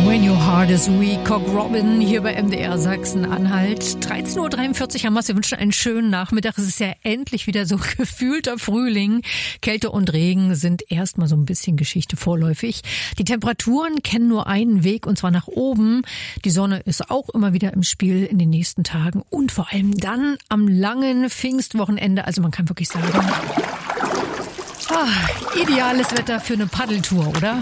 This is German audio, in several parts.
When Your Heart is Weak, Cock Robin hier bei MDR Sachsen-Anhalt. 13.43 Uhr haben wir es. Wir wünschen einen schönen Nachmittag. Es ist ja endlich wieder so gefühlter Frühling. Kälte und Regen sind erstmal so ein bisschen Geschichte vorläufig. Die Temperaturen kennen nur einen Weg, und zwar nach oben. Die Sonne ist auch immer wieder im Spiel in den nächsten Tagen und vor allem dann am langen Pfingstwochenende. Also man kann wirklich sagen, ideales Wetter für eine Paddeltour, oder?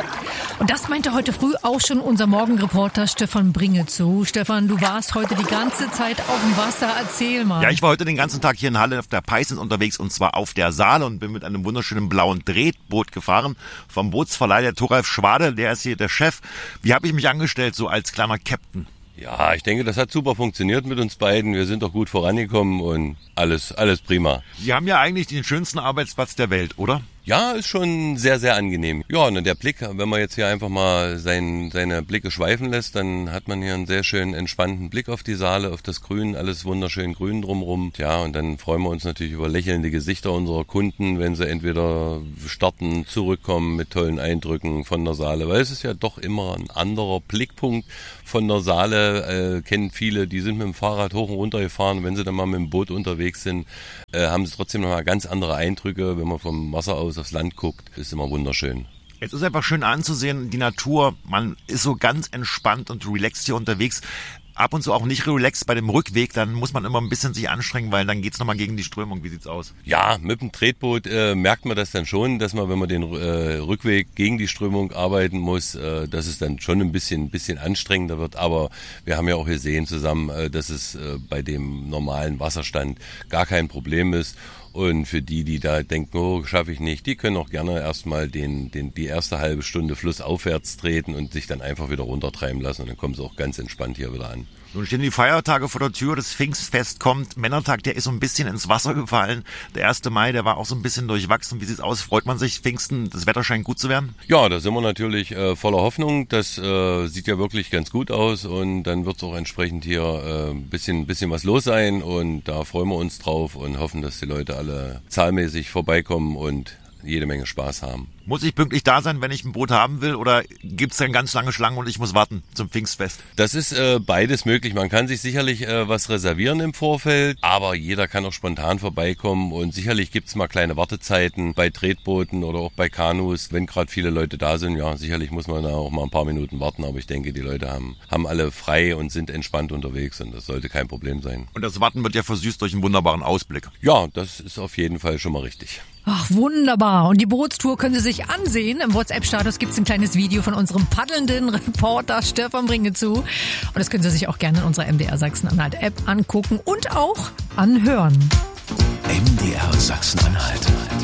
Und das meinte heute früh auch schon unser Morgenreporter Stefan Bringezow. Stefan, du warst heute die ganze Zeit auf dem Wasser. Erzähl mal. Ja, ich war heute den ganzen Tag hier in Halle auf der Peisens unterwegs, und zwar auf der Saale, und bin mit einem wunderschönen blauen Tretboot gefahren vom Bootsverleih, der Thoralf Schwade, der ist hier der Chef. Wie habe ich mich angestellt, so als kleiner Captain? Ja, ich denke, das hat super funktioniert mit uns beiden. Wir sind doch gut vorangekommen und alles prima. Sie haben ja eigentlich den schönsten Arbeitsplatz der Welt, oder? Ja, ist schon sehr, sehr angenehm. Ja, und der Blick, wenn man jetzt hier einfach mal seine Blicke schweifen lässt, dann hat man hier einen sehr schönen, entspannten Blick auf die Saale, auf das Grün, alles wunderschön grün drumherum. Ja, und dann freuen wir uns natürlich über lächelnde Gesichter unserer Kunden, wenn sie entweder starten, zurückkommen mit tollen Eindrücken von der Saale, weil es ist ja doch immer ein anderer Blickpunkt von der Saale. Kennen viele, die sind mit dem Fahrrad hoch und runter gefahren. Wenn sie dann mal mit dem Boot unterwegs sind, haben sie trotzdem nochmal ganz andere Eindrücke, wenn man vom Wasser aus aufs Land guckt. Ist immer wunderschön. Es ist einfach schön anzusehen, die Natur, man ist so ganz entspannt und relaxed hier unterwegs. Ab und zu auch nicht relaxed bei dem Rückweg, dann muss man immer ein bisschen sich anstrengen, weil dann geht's nochmal gegen die Strömung. Wie sieht's aus? Ja, mit dem Tretboot merkt man das dann schon, dass man, wenn man den Rückweg gegen die Strömung arbeiten muss, dass es dann schon ein bisschen anstrengender wird. Aber wir haben ja auch gesehen zusammen, dass es bei dem normalen Wasserstand gar kein Problem ist. Und für die da denken, oh, schaffe ich nicht, die können auch gerne erstmal die erste halbe Stunde flussaufwärts treten und sich dann einfach wieder runtertreiben lassen. Und dann kommen sie auch ganz entspannt hier wieder an. Nun stehen die Feiertage vor der Tür, das Pfingstfest kommt. Männertag, der ist so ein bisschen ins Wasser gefallen. Der 1. Mai, der war auch so ein bisschen durchwachsen. Wie sieht's aus? Freut man sich, Pfingsten, das Wetter scheint gut zu werden? Ja, da sind wir natürlich voller Hoffnung. Das sieht ja wirklich ganz gut aus, und dann wird es auch entsprechend hier ein bisschen was los sein, und da freuen wir uns drauf und hoffen, dass die Leute alle zahlmäßig vorbeikommen und jede Menge Spaß haben. Muss ich pünktlich da sein, wenn ich ein Boot haben will, oder gibt's dann ganz lange Schlangen und ich muss warten zum Pfingstfest? Das ist beides möglich. Man kann sich sicherlich was reservieren im Vorfeld, aber jeder kann auch spontan vorbeikommen, und sicherlich gibt's mal kleine Wartezeiten bei Tretbooten oder auch bei Kanus, wenn gerade viele Leute da sind. Ja, sicherlich muss man da auch mal ein paar Minuten warten, aber ich denke, die Leute haben alle frei und sind entspannt unterwegs, und das sollte kein Problem sein. Und das Warten wird ja versüßt durch einen wunderbaren Ausblick. Ja, das ist auf jeden Fall schon mal richtig. Ach, wunderbar. Und die Bootstour können Sie sich ansehen. Im WhatsApp-Status gibt es ein kleines Video von unserem paddelnden Reporter Stefan Bringezow. Und das können Sie sich auch gerne in unserer MDR Sachsen-Anhalt-App angucken und auch anhören. MDR Sachsen-Anhalt.